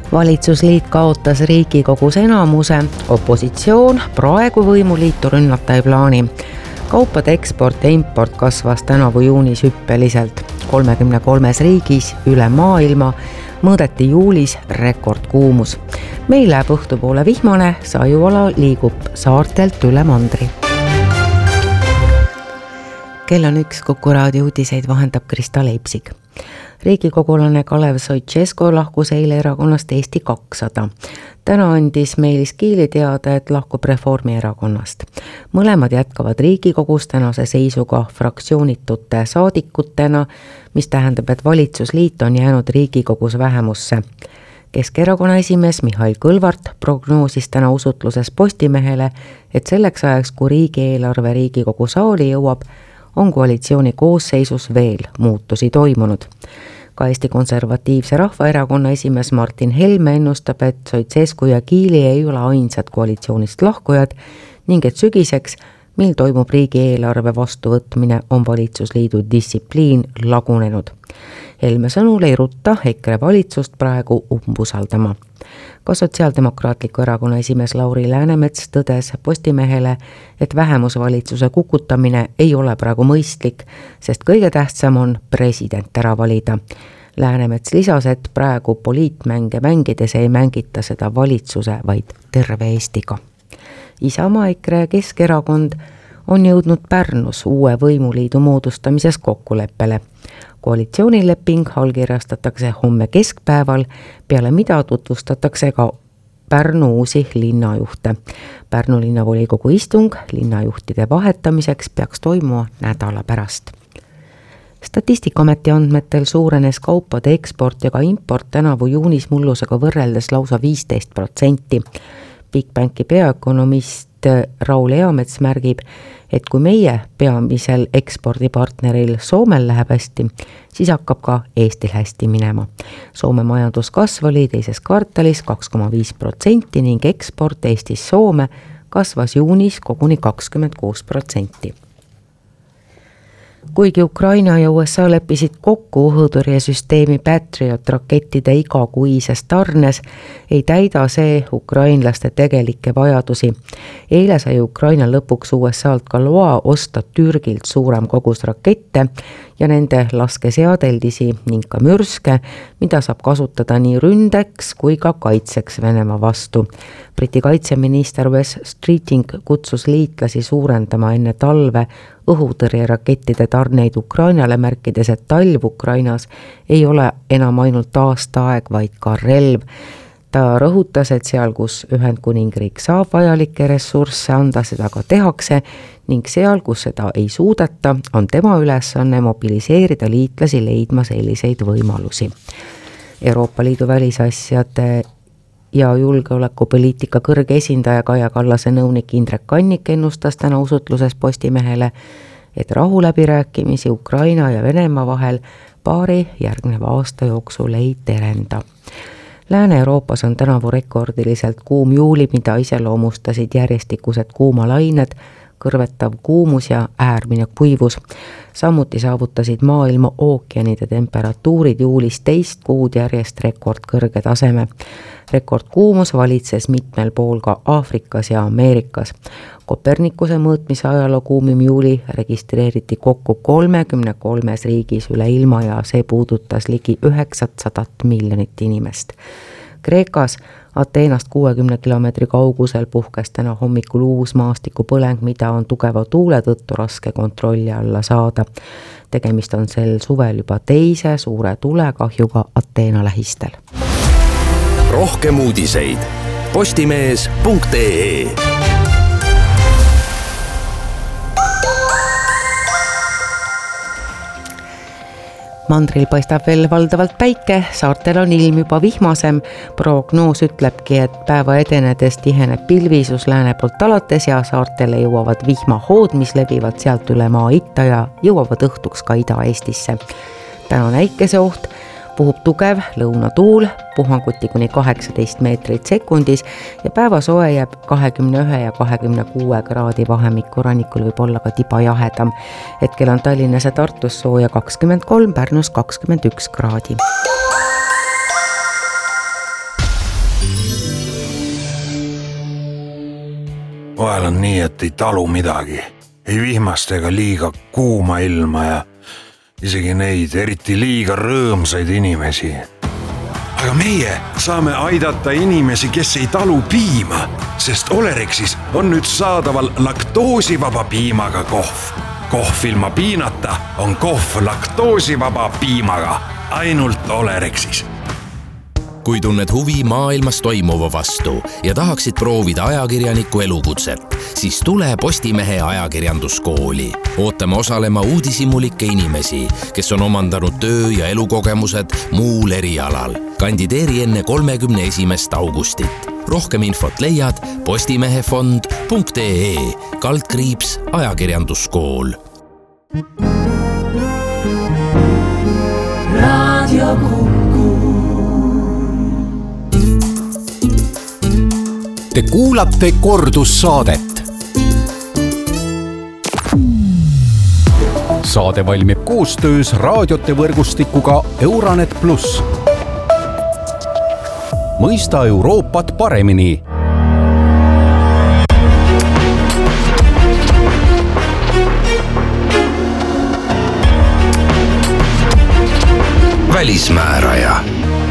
Valitsusliit kaotas Riigikogus enamuse, opositsioon praegu võimuliitu rünnata ei plaani. Kaupade eksport ja import kasvas tänavu juunis hüppeliselt. 33 riigis üle maailma mõõdeti juulis rekordkuumus. Meil läheb õhtupoole vihmane, sajuala liigub saartelt üle mandri. Kell on 1, Kuku raadio uudiseid vahendab Krista Leipsig. Riigikogulane Kalev Stoicescu lahkus eile erakonnast Eesti 200. Täna andis Meelis Kiili teada, et lahkub Reformierakonnast. Mõlemad jätkavad Riigikogus tänase seisuga fraktsioonitute saadikutena, mis tähendab, et valitsusliit on jäänud Riigikogus vähemusse. Keskerakonna esimees Mihhail Kõlvart prognoosis täna usutluses Postimehele, et selleks ajaks, kui riigieelarve Riigikogu saali jõuab, on koalitsiooni koosseisus veel muutusi toimunud. Ka Eesti Konservatiivse Rahvaerakonna esimees Martin Helme ennustab, et Stoicescu ja Kiili ei ole ainsad koalitsioonist lahkujad ning et sügiseks, mil toimub riigieelarve vastuvõtmine, on valitsusliidu distsipliin lagunenud. Helme sõnul ei rutta EKRE valitsust praegu umbusaldama. Ka Sotsiaaldemokraatliku erakonna esimees Lauri Läänemets tõdes Postimehele, et vähemusvalitsuse kukutamine ei ole praegu mõistlik, sest kõige tähtsam on president ära valida. Läänemets lisas, et praegu poliitmänge mängides ei mängita seda valitsuse, vaid terve Eestiga. Isamaa, EKRE ja Keskerakond on jõudnud Pärnus uue võimuliidu moodustamises kokkuleppele. Koalitsioonileping allkirjastatakse homme keskpäeval, peale mida tutvustatakse ka Pärnu uusi linnajuhte. Pärnu linnavolikogu istung linnajuhtide vahetamiseks peaks toimuma nädala pärast. Statistikaameti andmetel suurenes kaupade eksport ja ka import tänavu juunis mullusega võrreldes lausa 15%. Bigbanki peaökonomist Raul Eamets märgib, et kui meie peamisel ekspordipartneril Soomel läheb hästi, siis hakkab ka Eestil hästi minema. Soome majanduskasv oli teises kvartalis 2,5% ning eksport Eestis Soome kasvas juunis koguni 26%. Kuigi Ukraina ja USA leppisid kokku õhutõrjesüsteemi Patriot rakettide igakuises tarnes, ei täida see ukrainlaste tegelikke vajadusi. Eile sai Ukraina lõpuks USA-lt ka loa osta Türgilt suurem kogus rakette ja nende laskeseadeldisi ning ka mürske, mida saab kasutada nii ründeks kui ka kaitseks Venemaa vastu. Briti kaitseminister Wes Streeting kutsus liitlasi suurendama enne talve õhutõrjerakettide tarneid Ukrainale, märkides, et talv Ukrainas ei ole enam ainult aastaaeg, vaid ka relv. Ta rõhutas, et seal, kus Ühendkuningriik saab vajalikke ressursse anda, seda ka tehakse ning seal, kus seda ei suudeta, on tema ülesanne mobiliseerida liitlasi leidma selliseid võimalusi. Euroopa Liidu välisasjade ja julgeolekupoliitika kõrge esindaja Kaja Kallase nõunik Indrek Kannik ennustas täna usutluses Postimehele, et rahuläbirääkimisi Ukraina ja Venemaa vahel paari järgneva aasta jooksul ei terenda. Lääne-Euroopas on tänavu rekordiliselt kuum juuli, mida iseloomustasid järjestikused kuumalained, kõrvetav kuumus ja äärmine kuivus. Samuti saavutasid maailma ookeanide temperatuurid juulis teist kuud järjest rekordkõrge taseme. Rekordkuumus valitses mitmel pool ka Aafrikas ja Ameerikas. Kopernikuse mõõtmise ajaloo kuumim juuli registreeriti kokku 33 riigis üle ilma ja see puudutas ligi 900 miljonit inimest. Kreekas Ateenast 60 kilomeetri kaugusel puhkes täna hommikul uus maastikupõleng, mida on tugeva tuule tõttu raske kontrolli alla saada. Tegemist on sel suvel juba teise suure tulekahjuga Ateena lähistel. Rohkem uudiseid postimees.ee. Mandril paistab veel valdavalt päike, saartel on ilm juba vihmasem. Prognoos ütlebki, et päeva edenedes tiheneb pilvisus lääne poolt alates ja saartele jõuavad vihmahood, mis levivad sealt üle maa itta ja jõuavad õhtuks ka Ida-Eestisse. Täna näikeseoht, puhub tugev lõunatuul, puhanguti kuni 18 meetrit sekundis ja päevasoe jääb 21 ja 26 kraadi vahemikku, rannikul võib olla ka tiba jahedam. Hetkel on Tallinnas ja Tartus sooja 23, Pärnus 21 kraadi. vahel on nii, et ei talu midagi. Ei vihmast ega liiga kuuma ilma ja isegi neid eriti liiga rõõmsaid inimesi. Aga meie saame aidata inimesi, kes ei talu piima, sest Olerexis on nüüd saadaval laktoosivaba piimaga kohv. Kohv ilma piinata on kohv laktoosivaba piimaga, ainult Olerexis. Kui tunned huvi maailmas toimuva vastu ja tahaksid proovida ajakirjaniku elukutset, siis tule Postimehe ajakirjanduskooli. Ootame osalema uudishimulike inimesi, kes on omandanud töö- ja elukogemused muul erialal. Kandideeri enne 31. augustit. Rohkem infot leiad postimehefond.ee/ajakirjanduskool. Radio Te kuulate kordussaadet. Saade valmib koostöös raadiote võrgustikuga Euranet Plus. Mõista Euroopat paremini. Välismääraja.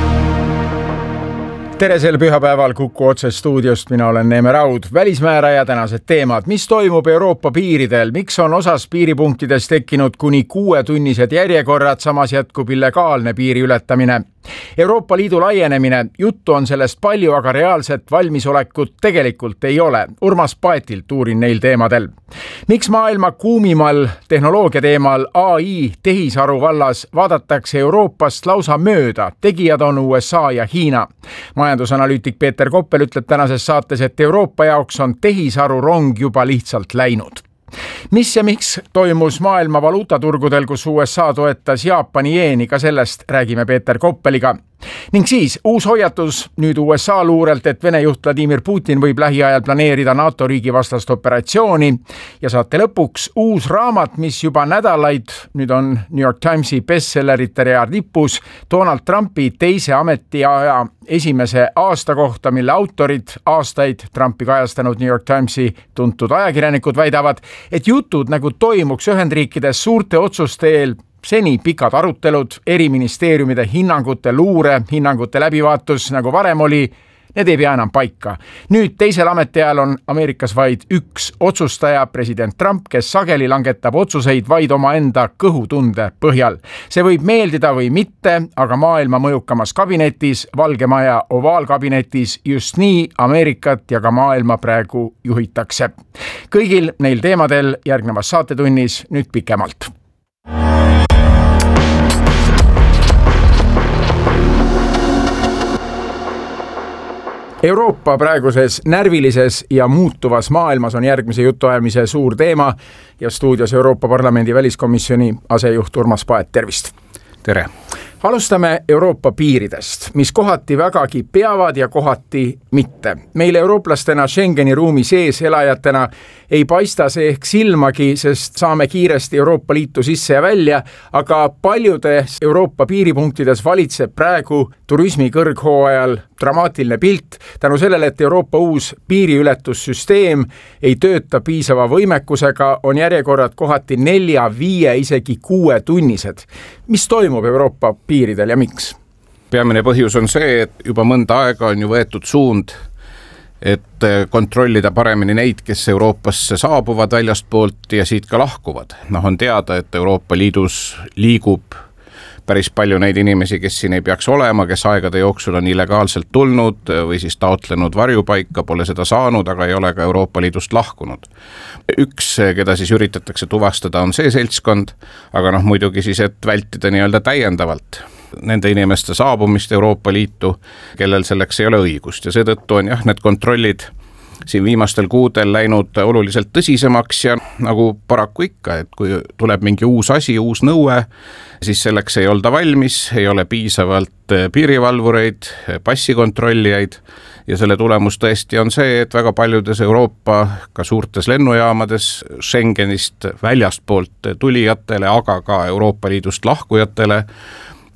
Tere sel pühapäeval Kuku otse stuudiost, mina olen Neeme Raud. Välismääraja tänased teemad. Mis toimub Euroopa piiridel? Miks on osas piiripunktides tekkinud kuni 6-tunnised järjekorrad, samas jätkub illegaalne piiri ületamine? Euroopa Liidu laienemine, juttu on sellest palju, aga reaalset valmisolekut tegelikult ei ole. Urmas Paetilt uurin neil teemadel. Miks maailma kuumimal tehnoloogia teemal AI tehisaru vallas vaadatakse Euroopast lausa mööda? Tegijad on USA ja Hiina. Majandusanalüütik Peeter Koppel ütleb tänases saates, et Euroopa jaoks on tehisaru rong juba lihtsalt läinud. Mis ja miks toimus maailma valuutaturgudel, kus USA toetas Jaapani jeeni, ka sellest räägime Peeter Koppeliga. Ning siis uus hoiatus nüüd USA luurelt, et Vene juht Vladimir Putin võib lähiajal planeerida NATO riigi vastast operatsiooni ja saate lõpuks uus raamat, mis juba nädalaid, nüüd on New York Timesi bestsellerite rea tipus, Donald Trumpi teise ametiaja esimese aasta kohta, mille autorid aastaid Trumpi kajastanud New York Timesi tuntud ajakirjanikud väidavad, et jutud nagu toimuks Ühendriikides suurte otsuste eel seni pikad arutelud, eri ministeeriumide hinnangute, luure hinnangute läbivaatus nagu varem oli, need ei pea enam paika. Nüüd teisel ametiajal on Ameerikas vaid üks otsustaja, president Trump, kes sageli langetab otsuseid vaid omaenda kõhutunde põhjal. See võib meeldida või mitte, aga maailma mõjukamas kabinetis, Valge Maja ovaalkabinetis just nii Ameerikat ja ka maailma praegu juhitakse. Kõigil neil teemadel järgnevas saatetunnis nüüd pikemalt. Euroopa praeguses närvilises ja muutuvas maailmas on järgmise jutuajamise suur teema ja stuudios Euroopa Parlamendi väliskomisjoni asejuht Urmas Paet, tervist! Tere! Alustame Euroopa piiridest, mis kohati vägagi peavad ja kohati mitte. Meil eurooplastena Schengeni ruumi sees elajatena ei paista see ehk silmagi, sest saame kiiresti Euroopa Liitu sisse ja välja, aga paljudes Euroopa piiripunktides valitseb praegu turismi kõrghooajal dramaatiline pilt tänu sellele, et Euroopa uus piiriületussüsteem ei tööta piisava võimekusega, on järjekorrad kohati 4, 5, isegi 6 tunnised. Mis toimub Euroopa piiridel ja miks? Peamine põhjus on see, et juba mõnda aega on ju võetud suund, et kontrollida paremini neid, kes Euroopasse saabuvad väljastpoolt ja siit ka lahkuvad. On teada, et Euroopa Liidus liigub päris palju neid inimesi, kes siin ei peaks olema, kes aegade jooksul on illegaalselt tulnud või siis taotlenud varjupaika, pole seda saanud, aga ei ole ka Euroopa Liidust lahkunud. Üks, keda siis üritatakse tuvastada, on see seltskond, aga muidugi siis, et vältida nii-öelda täiendavalt nende inimeste saabumist Euroopa Liitu, kellel selleks ei ole õigust ja seetõttu on need kontrollid siin viimastel kuudel läinud oluliselt tõsisemaks ja nagu paraku ikka, et kui tuleb mingi uus asi, uus nõue, siis selleks ei olda valmis, ei ole piisavalt piirivalvureid, passikontrollijaid ja selle tulemus tõesti on see, et väga paljudes Euroopa ka suurtes lennujaamades Schengenist väljastpoolt tulijatele, aga ka Euroopa Liidust lahkujatele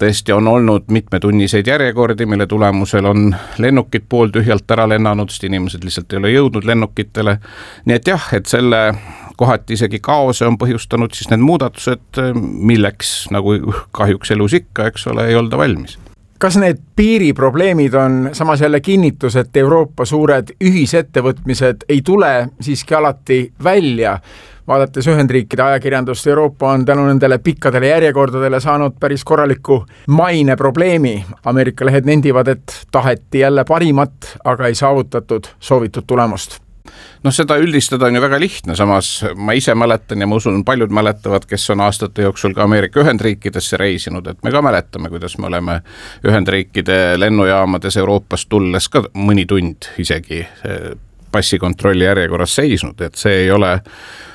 tõesti on olnud mitmetunniseid järjekordi, mille tulemusel on lennukid pooltühjalt ära lennanud, sest inimesed lihtsalt ei ole jõudnud lennukitele. Nii et jah, et selle kohati isegi kaose on põhjustanud siis need muudatused, milleks nagu kahjuks elus ikka, eks ole, ei olda valmis. Kas need piiriprobleemid on samas jälle kinnitus, et Euroopa suured ühisettevõtmised ei tule siiski alati välja? Vaadates Ühendriikide ajakirjandust, Euroopa on tänu nendele pikkadele järjekordadele saanud päris korraliku maine probleemi. Ameerika lehed nendivad, et taheti jälle parimat, aga ei saavutatud soovitud tulemust. Seda üldistada on ju väga lihtne, samas ma ise mäletan ja ma usun, paljud mäletavad, kes on aastate jooksul ka Ameerika Ühendriikidesse reisinud, et me ka mäletame, kuidas me oleme Ühendriikide lennujaamades Euroopast tulles ka mõni tund isegi passikontrolli järjekorras seisnud, et see ei ole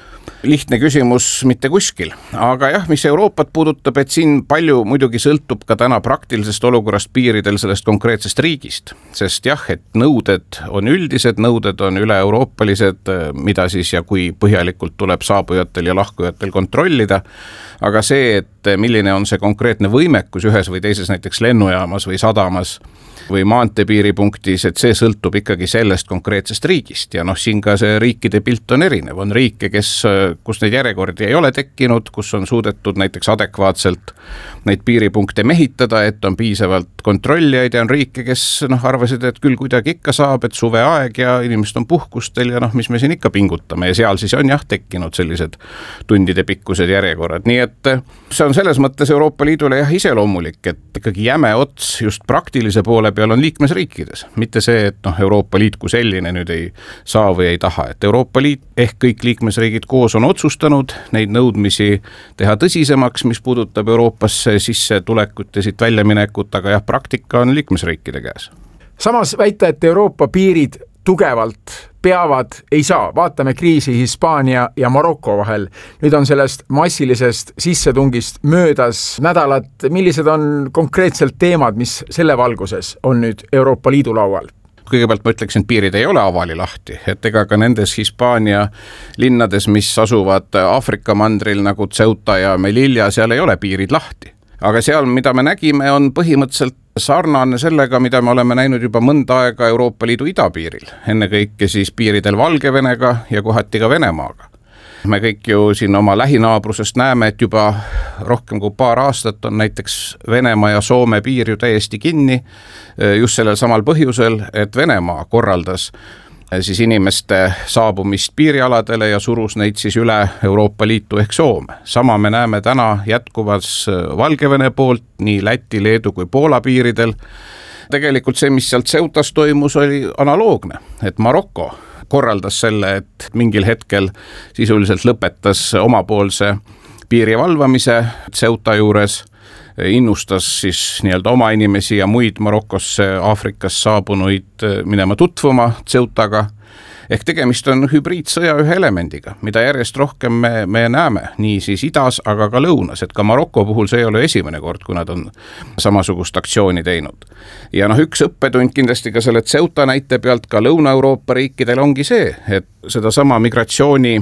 lihtne küsimus mitte kuskil. Aga jah, mis Euroopat puudutab, et siin palju muidugi sõltub ka täna praktilisest olukorrast piiridel sellest konkreetsest riigist. Sest jah, et nõuded on üldised, nõuded on üle-euroopalised, mida siis ja kui põhjalikult tuleb saabujatel ja lahkujatel kontrollida. Aga see, et milline on see konkreetne võimekus ühes või teises näiteks lennujaamas või sadamas või maanteepiiripunktis, et see sõltub ikkagi sellest konkreetsest riigist. Ja siin ka see riikide pilt on erinev. On riike, kus neid järjekordi ei ole tekkinud, kus on suudetud näiteks adekvaatselt neid piiripunkte mehitada, et on piisavalt kontrollijaid, ja on riike, kes arvasid, et küll kuidagi ikka saab, et suveaeg ja inimesed on puhkustel ja mis me siin ikka pingutame, ja seal siis on jah tekkinud sellised tundide pikkused järjekorrad. Nii et see on selles mõttes Euroopa Liidule jah iseloomulik, et ikkagi jäme ots just praktilise poole peal on liikmesriikides, mitte see, et Euroopa Liit kui selline nüüd ei saa või ei taha, et Euroopa Liit ehk kõik liikmesriigid koos on otsustanud neid nõudmisi teha tõsisemaks, mis puudutab Euroopasse sisse tulekut ja siit väljaminekut, aga jah, praktika on liikmesriikide käes. Samas väita, et Euroopa piirid tugevalt peavad, ei saa. Vaatame kriisi Hispaania ja Maroko vahel. Nüüd on sellest massilisest sissetungist möödas nädalad. Millised on konkreetselt teemad, mis selle valguses on nüüd Euroopa Liidu laual? Kõigepealt ma ütleksin, et piirid ei ole avali lahti, et ega ka nendes Hispaania linnades, mis asuvad Aafrika mandril nagu Ceuta ja Melilla, seal ei ole piirid lahti. Aga seal, mida me nägime, on põhimõtteliselt sarnane sellega, mida me oleme näinud juba mõnda aega Euroopa Liidu idapiiril, ennekõike siis piiridel Valgevenega ja kohati ka Venemaaga. Me kõik ju siin oma lähinaabrusest näeme, et juba rohkem kui paar aastat on näiteks Venemaa ja Soome piir ju täiesti kinni, just sellel samal põhjusel, et Venemaa korraldas siis inimeste saabumist piirialadele ja surus neid siis üle Euroopa Liitu ehk Soome. Sama me näeme täna jätkuvas Valgevene poolt, nii Läti, Leedu kui Poola piiridel. Tegelikult see, mis sealt Ceutas toimus, oli analoogne, et Maroko korraldas selle, et mingil hetkel sisuliselt lõpetas omapoolse piiri valvamise Ceuta juures, innustas siis nii-öelda oma inimesi ja muid Marokosse Aafrikas saabunuid minema tutvuma Ceutaga. Ehk tegemist on hübriidsõja ühe elemendiga, mida järjest rohkem me näeme, nii siis idas, aga ka lõunas, et ka Maroko puhul see ei ole esimene kord, kui nad on samasugust aktsiooni teinud. Ja üks õppetund kindlasti ka selle Ceuta näite pealt ka Lõuna-Euroopa riikidel ongi see, et sedasama migratsiooni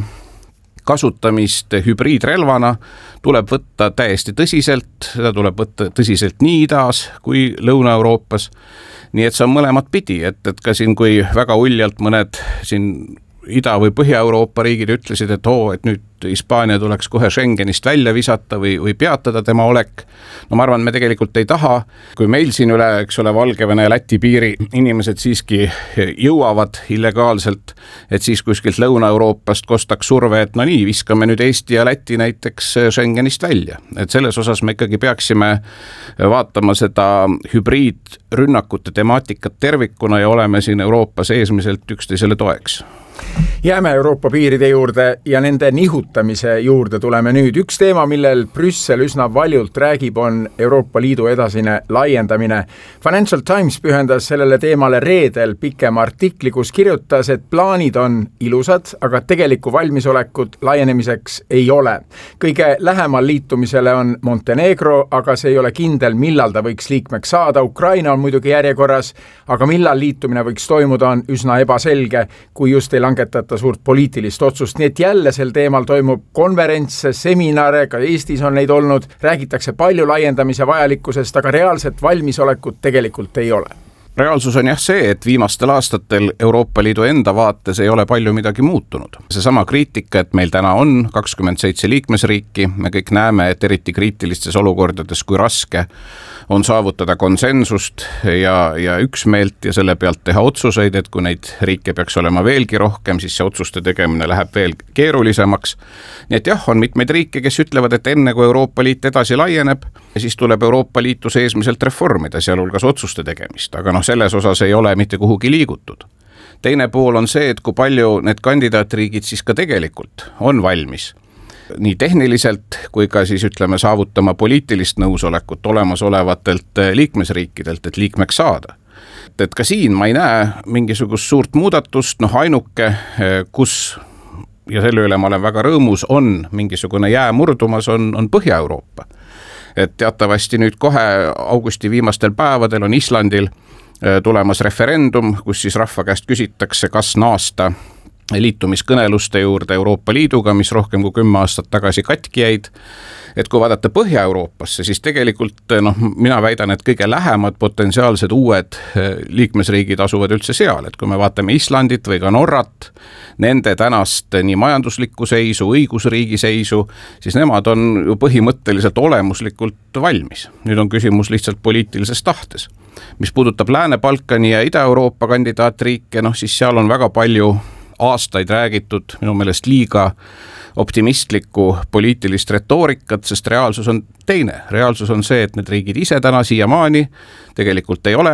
kasutamist hübriidrelvana tuleb võtta täiesti tõsiselt, seda tuleb võtta tõsiselt nii idas kui Lõuna-Euroopas. Nii et see on mõlemat pidi, et ka siin, kui väga uljalt mõned siin Ida- või Põhja-Euroopa riigid ütlesid, et et nüüd Hispaania tuleks kohe Schengenist välja visata või peatada tema olek. No ma arvan, me tegelikult ei taha, kui meil siin üle, eks ole, Valgevene ja Läti piiri inimesed siiski jõuavad illegaalselt, et siis kuskilt Lõuna-Euroopast kostaks surve, et no nii, viskame nüüd Eesti ja Läti näiteks Schengenist välja. Et selles osas me ikkagi peaksime vaatama seda hübriidrünnakute temaatikat tervikuna ja oleme siin Euroopas eesmiselt üksteisele toeks. Jääme Euroopa piiride juurde ja nende nihutamise juurde tuleme nüüd. Üks teema, millel Brüssel üsna valjult räägib, on Euroopa Liidu edasine laiendamine. Financial Times pühendas sellele teemale reedel pikema artikli, kus kirjutas, et plaanid on ilusad, aga tegelikku valmisolekut laienemiseks ei ole. Kõige lähemal liitumisele on Montenegro, aga see ei ole kindel, millal ta võiks liikmeks saada. Ukraina on muidugi järjekorras, aga millal liitumine võiks toimuda on üsna ebaselge, kui just ei langetata suurt poliitilist otsust, nii et jälle sel teemal toimub konverentse, seminare, ka Eestis on neid olnud, räägitakse palju laiendamise vajalikkusest, aga reaalset valmisolekut tegelikult ei ole. Reaalsus on jah see, et viimastel aastatel Euroopa Liidu enda vaates ei ole palju midagi muutunud. Seesama kriitika, et meil täna on 27 liikmesriiki, me kõik näeme, et eriti kriitilistes olukordades, kui raske on saavutada konsensust ja üksmeelt ja selle pealt teha otsuseid, et kui neid riike peaks olema veelgi rohkem, siis see otsuste tegemine läheb veel keerulisemaks. Nii et jah, on mitmeid riike, kes ütlevad, et enne kui Euroopa Liit edasi laieneb, siis tuleb Euroopa Liitu seesmiselt reformida, sealhulgas otsuste tegemist, aga selles osas ei ole mitte kuhugi liigutud. Teine pool on see, et kui palju need kandidaatriigid siis ka tegelikult on valmis nii tehniliselt kui ka siis ütleme saavutama poliitilist nõusolekut olemasolevatelt liikmesriikidelt, et liikmeks saada. Et ka siin ma ei näe mingisugust suurt muudatust, ainuke, kus ja selle üle ma olen väga rõõmus, on mingisugune jää murdumas, on Põhja-Euroopa. Et teatavasti nüüd kohe augusti viimastel päevadel on Islandil tulemas referendum, kus siis rahva käest küsitakse, kas naasta liitumiskõneluste juurde Euroopa Liiduga, mis rohkem kui 10 aastat tagasi katki jäid. Et kui vaadata Põhja-Euroopasse, siis tegelikult mina väidan, et kõige lähemad potentsiaalsed uued liikmesriigid asuvad üldse seal, et kui me vaatame Islandit või ka Norrat, nende tänast nii majanduslikku seisu, õigusriigi seisu, siis nemad on ju põhimõtteliselt olemuslikult valmis. Nüüd on küsimus lihtsalt poliitilises tahtes. Mis puudutab Lääne-Balkani ja Ida-Euroopa kandidaatriike, siis seal on väga palju aastaid räägitud minu meelest liiga optimistlikku poliitilist retoorikat, sest reaalsus on teine. Reaalsus on see, et need riigid ise täna siiamaani tegelikult ei ole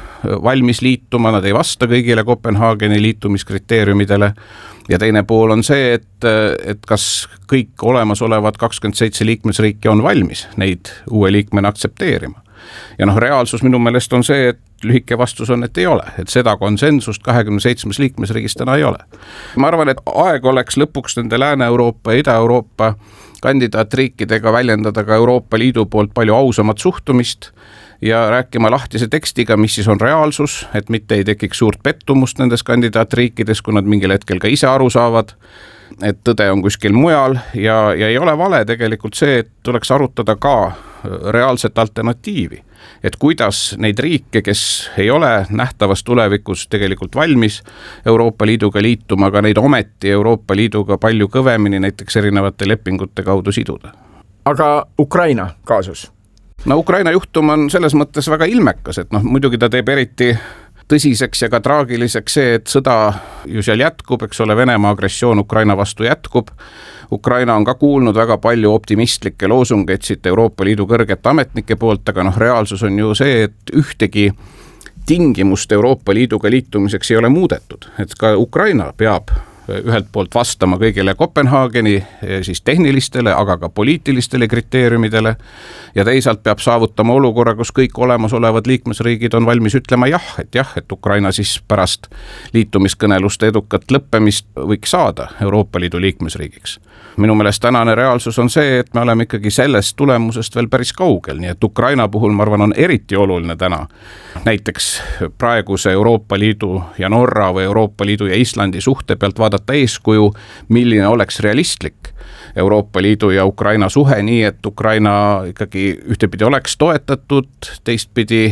valmis liituma, nad ei vasta kõigile Kopenhaageni liitumiskriteeriumidele. Ja teine pool on see, et kas kõik olemasolevad 27 liikmesriiki on valmis neid uue liikmena aktsepteerima. Ja reaalsus minu meelest on see, et lühike vastus on, et ei ole, et seda konsensust 27 liikmesriigis täna ei ole. Ma arvan, et aeg oleks lõpuks nende Lääne-Euroopa ja Ida-Euroopa kandidaatriikidega väljendada ka Euroopa Liidu poolt palju ausamat suhtumist ja rääkima lahtise tekstiga, mis siis on reaalsus, et mitte ei tekiks suurt pettumust nendes kandidaatriikides, kui nad mingil hetkel ka ise aru saavad, et tõde on kuskil mujal ja ei ole vale tegelikult see, et tuleks arutada ka reaalset alternatiivi. Et kuidas neid riike, kes ei ole nähtavas tulevikus tegelikult valmis Euroopa Liiduga liituma, aga neid ometi Euroopa Liiduga palju kõvemini näiteks erinevate lepingute kaudu siduda. Aga Ukraina kaasus? Ukraina juhtum on selles mõttes väga ilmekas, et muidugi ta teeb eriti tõsiseks ja ka traagiliseks see, et sõda ju seal jätkub, eks ole, Venemaa agressioon Ukraina vastu jätkub. Ukraina on ka kuulnud väga palju optimistlikke loosungeid siit Euroopa Liidu kõrgete ametnike poolt, aga reaalsus on ju see, et ühtegi tingimust Euroopa Liiduga liitumiseks ei ole muudetud. Et ka Ukraina peab ühelt poolt vastama kõigile Kopenhaageni siis tehnilistele, aga ka poliitilistele kriteeriumidele ja teisalt peab saavutama olukorra, kus kõik olemasolevad liikmesriigid on valmis ütlema jah, et Ukraina siis pärast liitumiskõneluste edukat lõppemist võiks saada Euroopa Liidu liikmesriigiks. Minu meelest tänane reaalsus on see, et me oleme ikkagi sellest tulemusest veel päris kaugel, nii et Ukraina puhul ma arvan on eriti oluline täna näiteks praeguse Euroopa Liidu ja Norra või Euroopa Liidu ja Islandi suhte pealt vaadata eeskuju, milline oleks realistlik Euroopa Liidu ja Ukraina suhe nii, et Ukraina ikkagi ühtepidi oleks toetatud, teistpidi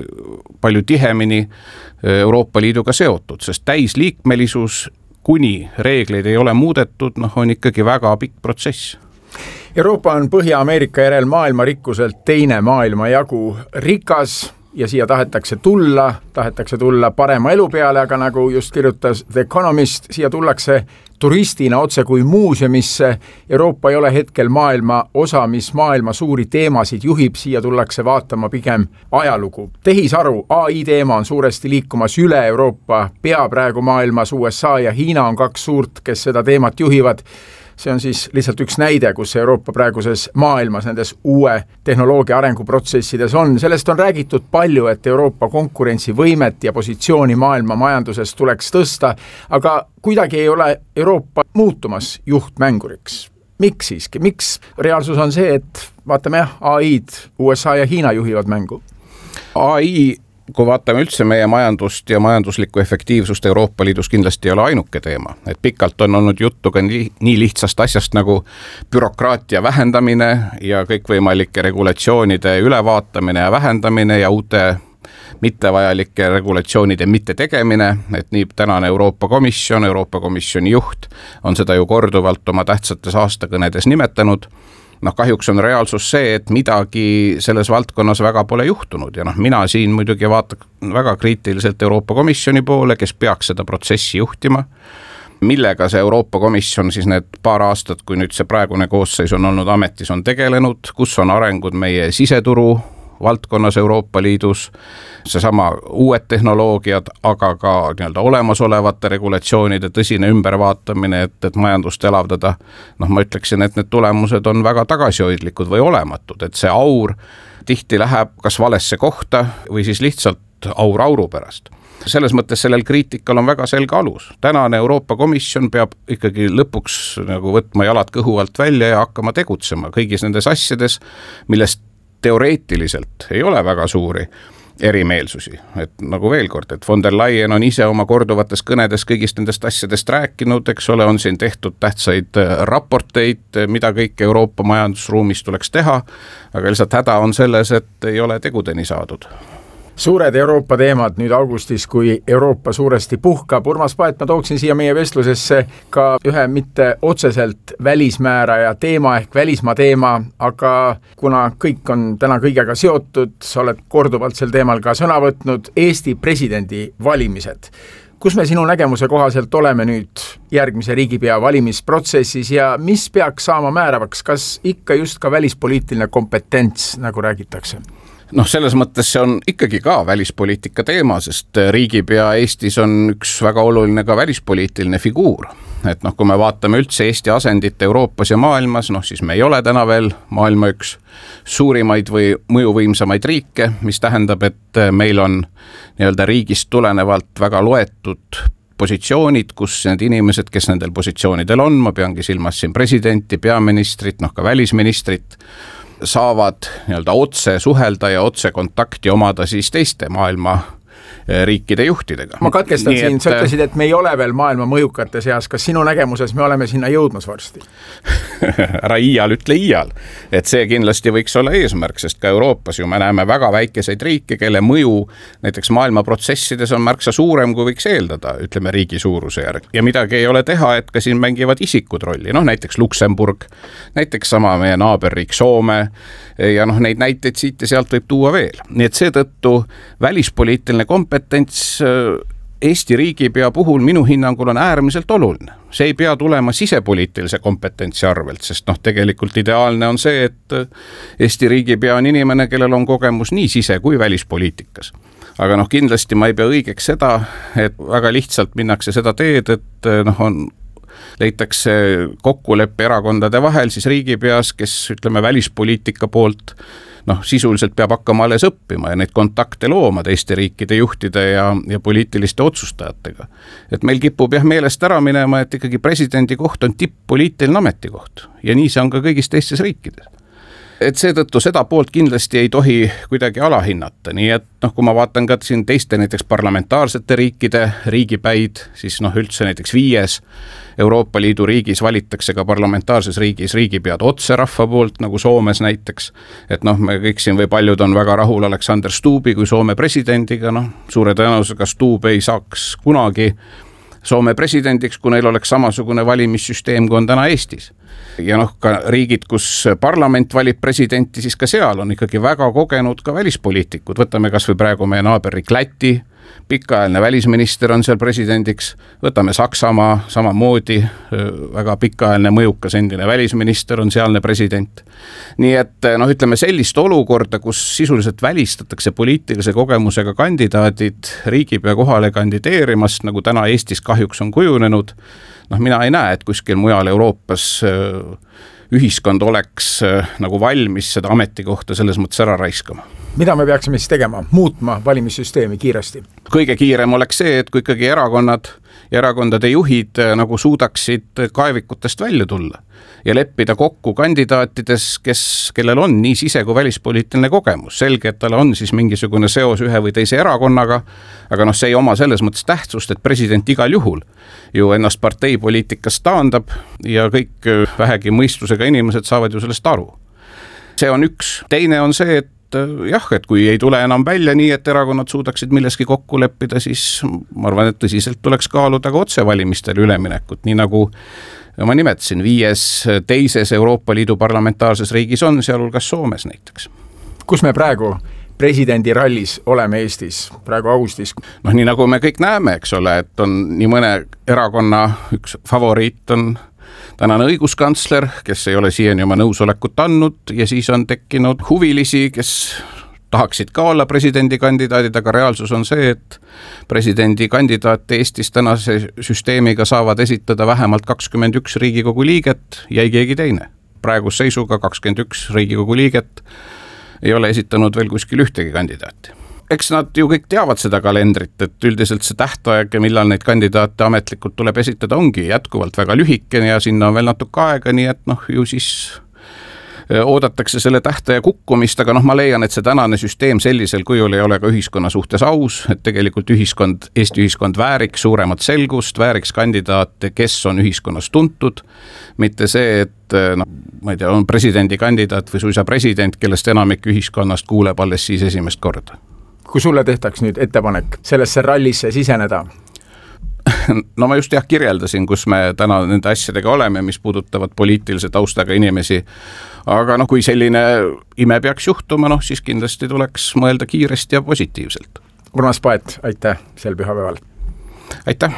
palju tihemini Euroopa Liiduga seotud, sest täisliikmelisus kuni reegleid ei ole muudetud, on ikkagi väga pikk protsess. Euroopa on Põhja-Ameerika järel maailma rikkuselt teine maailmajagu rikas ja siia tahetakse tulla parema elu peale, aga nagu just kirjutas The Economist, siia tullakse turistina otse kui muuseumisse. Euroopa ei ole hetkel maailma osa, mis maailma suuri teemasid juhib, siia tullakse vaatama pigem ajalugu. Tehisaru, AI teema on suuresti liikumas üle Euroopa, pea praegu maailmas USA ja Hiina on kaks suurt, kes seda teemat juhivad. See on siis lihtsalt üks näide, kus Euroopa praeguses maailmas nendes uue tehnoloogia arenguprotsessides on. Sellest on räägitud palju, et Euroopa konkurentsivõimet ja positsiooni maailma majanduses tuleks tõsta, aga kuidagi ei ole Euroopa muutumas juhtmänguriks. Miks siiski? Miks reaalsus on see, et vaatame AI-d, USA ja Hiina juhivad mängu? AI kui vaatame üldse meie majandust ja majanduslikku efektiivsust Euroopa Liidus, kindlasti ei ole ainuke teema. Et pikalt on olnud juttu ka nii lihtsast asjast nagu bürokraatia vähendamine ja kõikvõimalike regulatsioonide ülevaatamine ja vähendamine ja uute mittevajalike regulatsioonide mitte tegemine, et nii tänane Euroopa Komisjoni juht on seda ju korduvalt oma tähtsates aastakõnedes nimetanud. Kahjuks on reaalsus see, et midagi selles valdkonnas väga pole juhtunud ja mina siin muidugi vaatan väga kriitiliselt Euroopa Komisjoni poole, kes peaks seda protsessi juhtima, millega see Euroopa Komisjon siis need paar aastat, kui nüüd see praegune koosseis on olnud ametis, on tegelenud, kus on arengud meie siseturu valdkonnas Euroopa Liidus, seesama uued tehnoloogiad, aga ka nii-öelda olemasolevate regulatsioonide tõsine ümbervaatamine, et majandust elavdada. Ma ütleksin, et need tulemused on väga tagasihoidlikud või olematud, et see aur tihti läheb kas valesse kohta või siis lihtsalt auru pärast. Selles mõttes sellel kriitikal on väga selge alus. Tänane Euroopa Komisjon peab ikkagi lõpuks nagu võtma jalad kõhu alt välja ja hakkama tegutsema kõigis nendes asjades, millest teoreetiliselt ei ole väga suuri erimeelsusi. Et nagu veel kord, et von der Leyen on ise oma korduvates kõnedes kõigist nendest asjadest rääkinud, eks ole, on siin tehtud tähtsaid raporteid, mida kõik Euroopa majandusruumis tuleks teha, aga lihtsalt häda on selles, et ei ole tegudeni saadud. Suured Euroopa teemad nüüd augustis, kui Euroopa suuresti puhkab. Urmas Paet, ma tooksin siia meie vestlusesse ka ühe mitte otseselt välismääraja teema ehk välismaa teema, aga kuna kõik on täna kõigega seotud, sa oled korduvalt sel teemal ka sõna võtnud, Eesti presidendi valimised. Kus me sinu nägemuse kohaselt oleme nüüd järgmise riigipea valimisprotsessis ja mis peaks saama määravaks, kas ikka just ka välispoliitiline kompetents, nagu räägitakse? Selles mõttes see on ikkagi ka välispoliitika teema, sest riigipea Eestis on üks väga oluline ka välispoliitiline figuur. Et kui me vaatame üldse Eesti asendit Euroopas ja maailmas, siis me ei ole täna veel maailma üks suurimaid või mõjuvõimsamaid riike, mis tähendab, et meil on nii-öelda riigist tulenevalt väga loetud positsioonid, kus need inimesed, kes nendel positsioonidel on, ma peangi silmas siin presidenti, peaministrit, ka välisministrit, saavad nii-öelda otse suhelda ja otse kontakti omada siis teiste maailma riikide juhtidega. Ma katkestan siin, sa ütlesid, et me ei ole veel maailma mõjukate seas. Kas sinu nägemuses me oleme sinna jõudmas varsti? Ära iial ütle iial. Et see kindlasti võiks olla eesmärk, sest ka Euroopas ju me näeme väga väikeseid riike, kelle mõju näiteks maailma protsessides on märksa suurem, kui võiks eeldada, ütleme riigi suuruse järg. Ja midagi ei ole teha, et ka siin mängivad isikud rolli. Näiteks Luksemburg, näiteks sama meie naaberriik Soome ja neid näiteid siit ja sealt võib tuua veel. Nii et seetõttu välispoliitiline kompetents Eesti riigipea puhul minu hinnangul on äärmiselt oluline. See ei pea tulema sisepoliitilise kompetentsi arvelt, sest tegelikult ideaalne on see, et Eesti riigipea on inimene, kellel on kogemus nii sise- kui välispoliitikas. Aga kindlasti ma ei pea õigeks seda, et väga lihtsalt minnakse seda teed, et leitakse kokkuleppe erakondade vahel siis riigipeas, kes ütleme välispoliitika poolt sisuliselt peab hakkama alles õppima ja neid kontakte looma teiste riikide juhtide ja poliitiliste otsustajatega. Et meil kipub meelest ära minema, et ikkagi presidendi koht on tipp-poliitiline ametikoht ja nii see on ka kõigis teistes riikides. Et seetõttu seda poolt kindlasti ei tohi kuidagi alahinnata, nii et kui ma vaatan ka siin teiste näiteks parlamentaarsete riikide riigipäid, siis üldse näiteks 5 Euroopa Liidu riigis valitakse ka parlamentaarses riigis riigipead otse rahva poolt, nagu Soomes näiteks, et me kõik siin või paljud on väga rahul Alexander Stubbi kui Soome presidendiga, suure tõenäosusega Stubb ei saaks kunagi Soome presidendiks, kui neil oleks samasugune valimissüsteem, kui on täna Eestis. Ja ka riigid, kus parlament valib presidenti, siis ka seal on ikkagi väga kogenud ka välispoliitikud. Võtame kas või praegu meie naaberriik Läti, pikaajaline välisminister on seal presidendiks, võtame Saksamaa, samamoodi väga pikaajaline mõjukas endine välisminister on sealne president. Nii et ütleme sellist olukorda, kus sisuliselt välistatakse poliitilise kogemusega kandidaadid riigipea kohale kandideerimast, nagu täna Eestis kahjuks on kujunenud, mina ei näe, et kuskil mujal Euroopas ühiskond oleks nagu valmis seda ametikohta selles mõttes ära raiskama. Mida me peaksime siis tegema? Muutma valimissüsteemi kiiresti? Kõige kiirem oleks see, et kui ikkagi erakonnad ja erakondade juhid nagu suudaksid kaevikutest välja tulla ja leppida kokku kandidaatides, kellel on nii sise- kui välispoliitiline kogemus. Selge, et tal on siis mingisugune seos ühe või teise erakonnaga, aga see ei oma selles mõttes tähtsust, et president igal juhul ju ennast parteipoliitikast taandab ja kõik vähegi mõistusega inimesed saavad ju sellest aru. See on üks. Teine on see, et et kui ei tule enam välja nii, et erakonnad suudaksid milleski kokku leppida, siis ma arvan, et tõsiselt tuleks kaaluda ka otsevalimistele üleminekut, nii nagu ma nimetasin, 5 teises Euroopa Liidu parlamentaarses riigis on, sealhulgas Soomes näiteks. Kus me praegu presidendi rallis oleme Eestis, praegu augustis? Nii nagu me kõik näeme, eks ole, et on nii mõne erakonna üks favoriit on tänane õiguskantsler, kes ei ole siiani oma nõusolekut andnud ja siis on tekkinud huvilisi, kes tahaksid ka olla presidendikandidaadid, aga reaalsus on see, et presidendikandidaat Eestis tänase süsteemiga saavad esitada vähemalt 21 Riigikogu liiget ja ei keegi teine. Praegus seisuga 21 Riigikogu liiget ei ole esitanud veel kuskil ühtegi kandidaati. Eks nad ju kõik teavad seda kalendrit, et üldiselt see tähtaeg, millal neid kandidaate ametlikult tuleb esitada, ongi jätkuvalt väga lühikene ja sinna on veel natuke aega, nii et ju siis oodatakse selle tähtaja kukkumist, aga ma leian, et see tänane süsteem sellisel kujul ei ole ka ühiskonna suhtes aus, et tegelikult Eesti ühiskond vääriks suuremat selgust, vääriks kandidaate, kes on ühiskonnas tuntud, mitte see, et ma ei tea, on presidendikandidaat või suisa president, kellest enamik ühiskonnast kuuleb alles siis esimest korda. Kui sulle tehtaks nüüd ettepanek sellesse rallisse siseneda? Ma just kirjeldasin, kus me täna nende asjadega oleme, mis puudutavad poliitilise taustaga inimesi. Aga kui selline ime peaks juhtuma, siis kindlasti tuleks mõelda kiiresti ja positiivselt. Urmas Paet, aitäh sel pühapäeval. Aitäh.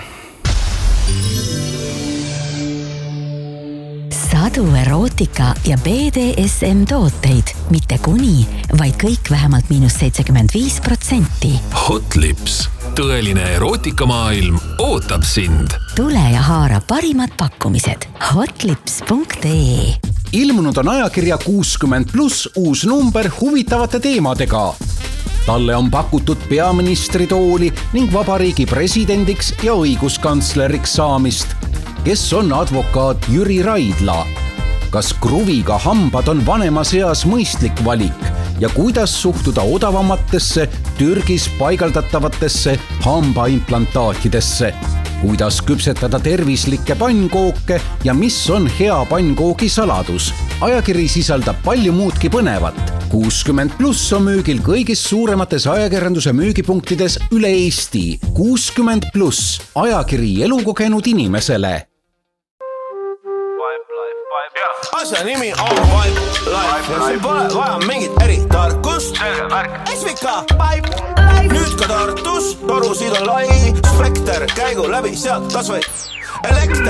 Sadu erootika ja BDSM tooteid, mitte kuni, vaid kõik vähemalt -75%. Hotlips, tõeline erootikamaailm ootab sind. Tule ja haara parimad pakkumised hotlips.ee. Ilmunud on ajakirja 60+ uus number huvitavate teemadega. Talle on pakutud peaministritooli ning vabariigi presidendiks ja õiguskantsleriks saamist. Kes on advokaat Jüri Raidla? Kas kruviga hambad on vanemas eas mõistlik valik ja kuidas suhtuda odavamatesse Türgis paigaldatavatesse hambaimplantaatidesse? Kuidas küpsetada tervislikke pannkooke ja mis on hea pannkoogi saladus? Ajakiri sisaldab palju muudki põnevat. 60+ on müügil kõigis suuremates ajakirjanduse müügipunktides üle Eesti. 60+, ajakiri elukogenud inimesele. Asja nimi on Vibe Life ja sul pole vaja mingit eritarkust. SVK Vibe nüüd ka Tartus, torusid on lai spekter, käigu läbi sealt kas või elekter.